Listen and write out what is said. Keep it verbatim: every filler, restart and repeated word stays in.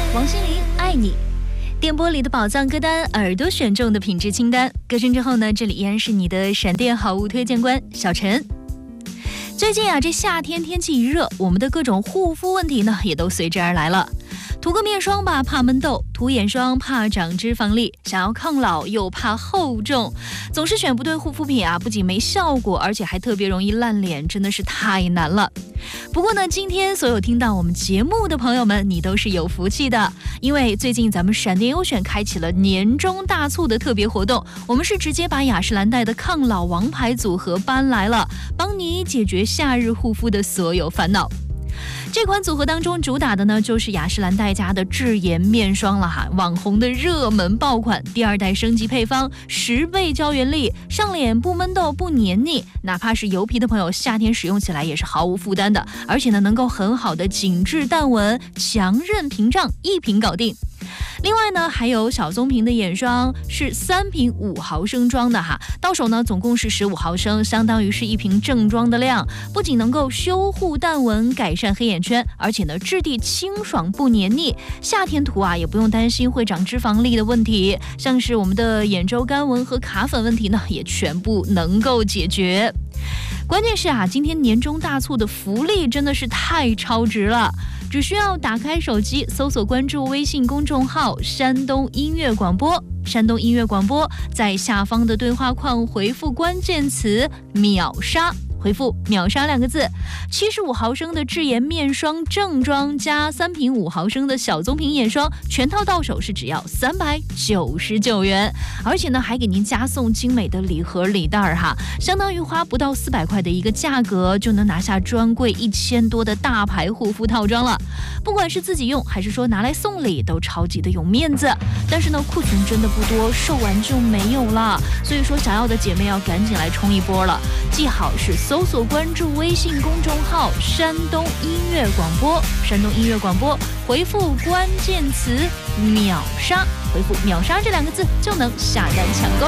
王心凌爱你，电波里的宝藏歌单，耳朵选中的品质清单。歌声之后呢，这里依然是你的闪电好物推荐官小陈。最近啊，这夏天天气一热，我们的各种护肤问题呢，也都随之而来了。涂个面霜吧，怕闷痘；涂眼霜怕长脂肪粒；想要抗老又怕厚重，总是选不对护肤品啊，不仅没效果，而且还特别容易烂脸，真的是太难了。不过呢，今天所有听到我们节目的朋友们，你都是有福气的，因为最近咱们闪电优选开启了年终大促的特别活动，我们是直接把雅诗兰黛的抗老王牌组合搬来了，帮你解决夏日护肤的所有烦恼。这款组合当中主打的呢，就是雅诗兰黛家的智颜面霜了哈，网红的热门爆款，第二代升级配方，十倍胶原力，上脸不闷痘不黏腻，哪怕是油皮的朋友，夏天使用起来也是毫无负担的，而且呢，能够很好的紧致淡纹，强韧屏障，一瓶搞定。另外呢，还有小棕瓶的眼霜，是三瓶五毫升装的哈，到手呢总共是十五毫升，相当于是一瓶正装的量，不仅能够修护淡纹，改善黑眼圈，而且呢质地清爽不黏腻，夏天涂啊也不用担心会长脂肪粒的问题，像是我们的眼周干纹和卡粉问题呢，也全部能够解决。关键是啊，今天年终大促的福利真的是太超值了，只需要打开手机搜索关注微信公众号山东音乐广播，山东音乐广播，在下方的对话框回复关键词秒杀，回复秒杀两个字，七十五毫升的智颜面霜正装加三瓶五毫升的小棕瓶眼霜，全套到手是只要三百九十九元，而且呢还给您加送精美的礼盒礼袋哈，相当于花不到四百块的一个价格，就能拿下专柜一千多的大牌护肤套装了。不管是自己用还是说拿来送礼，都超级的有面子。但是呢，库存真的不多，售完就没有了，所以说想要的姐妹要赶紧来冲一波了。记好是搜索关注微信公众号山东音乐广播，山东音乐广播，回复关键词秒杀，回复秒杀这两个字就能下单抢购。